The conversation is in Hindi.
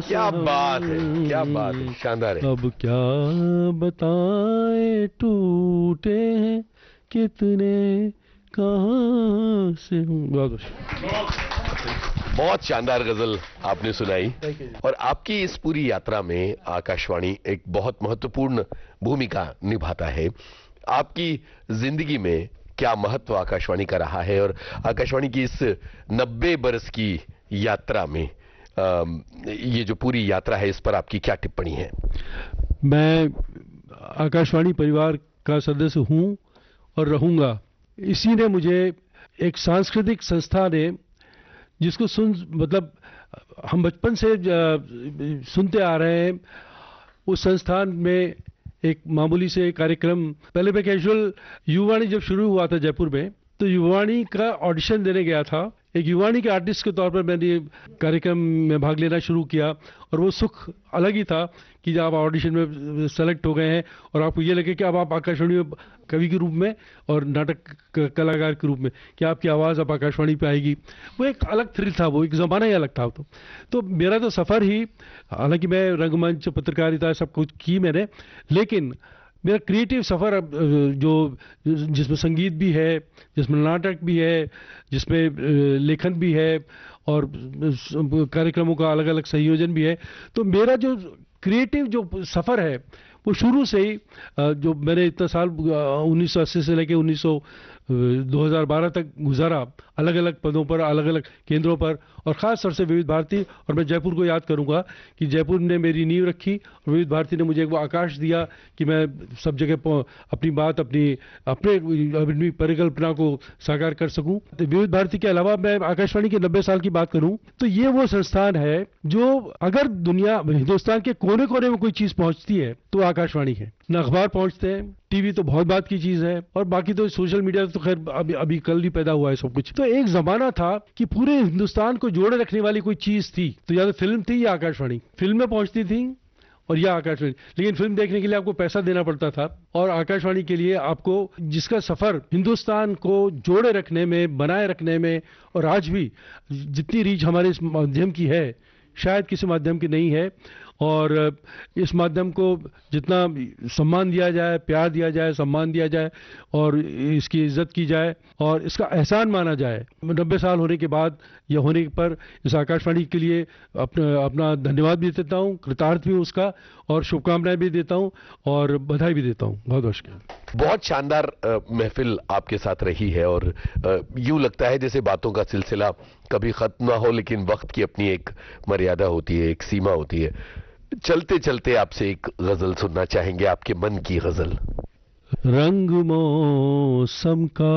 क्या बात है, क्या बात है, शानदार है। अब क्या बताएं टूटे हैं कितने कहाँ से हूँ। बहुत बहुत शानदार गजल आपने सुनाई और आपकी इस पूरी यात्रा में आकाशवाणी एक बहुत महत्वपूर्ण भूमिका निभाता है। आपकी जिंदगी में क्या महत्व आकाशवाणी का रहा है और आकाशवाणी की इस 90 बरस की यात्रा में ये जो पूरी यात्रा है इस पर आपकी क्या टिप्पणी है? मैं आकाशवाणी परिवार का सदस्य हूं और रहूंगा। इसी ने मुझे एक सांस्कृतिक संस्था ने जिसको मतलब हम बचपन से सुनते आ रहे हैं, उस संस्थान में एक मामूली से कार्यक्रम, पहले मैं कैजुअल युवाणी जब शुरू हुआ था जयपुर में, तो युवाणी का ऑडिशन देने गया था। एक युवाणी के आर्टिस्ट के तौर पर मैंने कार्यक्रम में भाग लेना शुरू किया और वो सुख अलग ही था कि जब आप ऑडिशन में सेलेक्ट हो गए हैं और आपको ये लगे कि अब आप आकाशवाणी में कवि के रूप में और नाटक कलाकार के रूप में कि आपकी आवाज़ अब आकाशवाणी पे आएगी, वो एक अलग थ्रिल था, वो एक ज़माना ही अलग था। तो मेरा तो सफ़र ही, हालांकि मैं रंगमंच पत्रकारिता सब कुछ की मैंने, लेकिन मेरा क्रिएटिव सफ़र जो जिसमें संगीत भी है, जिसमें नाटक भी है, जिसमें लेखन भी है और कार्यक्रमों का अलग अलग संयोजन भी है, तो मेरा जो क्रिएटिव जो सफ़र है वो शुरू से ही जो मैंने इतना साल 1980 से लेकर 2012 तक गुजारा, अलग अलग पदों पर, अलग अलग केंद्रों पर, और ख़ास तौर से विविध भारती। और मैं जयपुर को याद करूंगा कि जयपुर ने मेरी नींव रखी और विविध भारती ने मुझे एक वो आकाश दिया कि मैं सब जगह अपनी बात, अपनी परिकल्पना को साकार कर सकूं। तो विविध भारती के अलावा मैं आकाशवाणी के 90 साल की बात करूं तो ये वो संस्थान है जो अगर हिंदुस्तान के कोने कोने में कोई चीज़ पहुंचती है तो आकाशवाणी है। न अखबार पहुंचते हैं, टीवी तो बहुत बात की चीज है, और बाकी तो सोशल मीडिया तो खैर अभी कल ही पैदा हुआ है सब कुछ। तो एक जमाना था कि पूरे हिंदुस्तान को जोड़े रखने वाली कोई चीज थी तो या तो फिल्म थी या आकाशवाणी। फिल्में पहुंचती थी और या आकाशवाणी, लेकिन फिल्म देखने के लिए आपको पैसा देना पड़ता था, और आकाशवाणी के लिए आपको, जिसका सफर हिंदुस्तान को जोड़े रखने में, बनाए रखने में, और आज भी जितनी रीच हमारे इस माध्यम की है शायद किसी माध्यम की नहीं है, और इस माध्यम को जितना सम्मान दिया जाए, प्यार दिया जाए, सम्मान दिया जाए और इसकी इज्जत की जाए और इसका एहसान माना जाए, 90 साल होने के बाद या होने पर इस आकाशवाणी के लिए अपना धन्यवाद भी देता हूँ, कृतार्थ भी हूँ उसका, और शुभकामनाएं भी देता हूँ और बधाई भी देता हूँ। बहुत बहुत बहुत शानदार महफिल आपके साथ रही है और यूं लगता है जैसे बातों का सिलसिला कभी खत्म ना हो, लेकिन वक्त की अपनी एक मर्यादा होती है, एक सीमा होती है। चलते चलते आपसे एक गजल सुनना चाहेंगे, आपके मन की गजल। रंग मौसम का